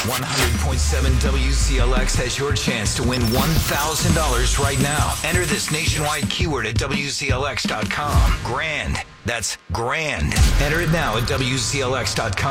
100.7 WCLX has your chance to win $1,000 right now. Enter this nationwide keyword at WCLX.com. Grand. That's grand. Enter it now at WCLX.com.